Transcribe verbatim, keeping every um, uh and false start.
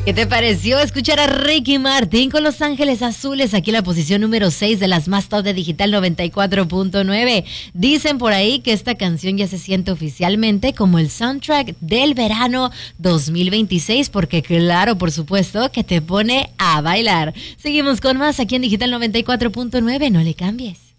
¿Qué te pareció escuchar a Ricky Martin con Los Ángeles Azules aquí en la posición número seis de las más top de Digital noventa y cuatro punto nueve? Dicen por ahí que esta canción ya se siente oficialmente como el soundtrack del verano dos mil veintiséis porque claro, por supuesto, que te pone a bailar. Seguimos con más aquí en Digital noventa y cuatro punto nueve, no le cambies.